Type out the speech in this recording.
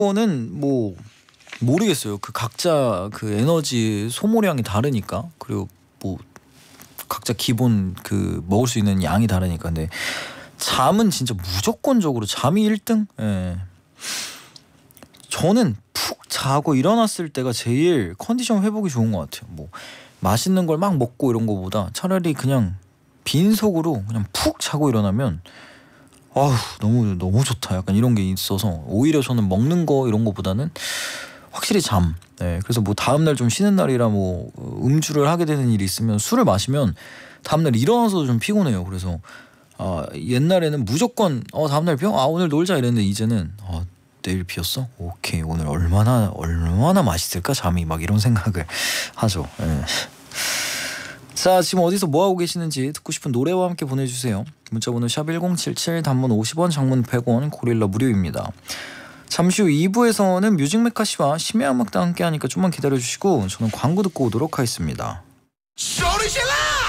그거는 뭐 모르겠어요. 그 각자 그 에너지 소모량이 다르니까. 그리고 뭐 각자 기본 그 먹을 수 있는 양이 다르니까. 근데 잠은 진짜 무조건적으로 잠이 1등? 예. 저는 푹 자고 일어났을 때가 제일 컨디션 회복이 좋은 것 같아요. 뭐 맛있는 걸 막 먹고 이런 거보다 차라리 그냥 빈속으로 그냥 푹 자고 일어나면 아우 너무 좋다. 약간 이런 게 있어서 오히려 저는 먹는 거 이런 거보다는 확실히 잠. 네, 그래서 뭐 다음날 좀 쉬는 날이라 뭐 음주를 하게 되는 일이 있으면 술을 마시면 다음날 일어나서도 좀 피곤해요. 그래서 옛날에는 무조건 다음날 피워? 오늘 놀자 이랬는데 이제는 내일 비었어? 오케이, 오늘 얼마나 맛있을까 잠이, 막 이런 생각을 하죠. 네. 자, 지금 어디서 뭐하고 계시는지 듣고 싶은 노래와 함께 보내주세요. 문자번호 샵1077, 단문 50원, 장문 100원, 고릴라 무료입니다. 잠시 후 2부에서는 뮤직메카 씨와 심야 음악도 함께 하니까 좀만 기다려주시고 저는 광고 듣고 오도록 하겠습니다. 소리 질러!